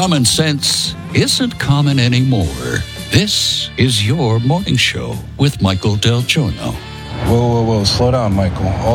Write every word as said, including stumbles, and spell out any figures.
common sense isn't common anymore. This is your morning show with Michael Del Giorno. Whoa, whoa, whoa. Slow down, Michael. All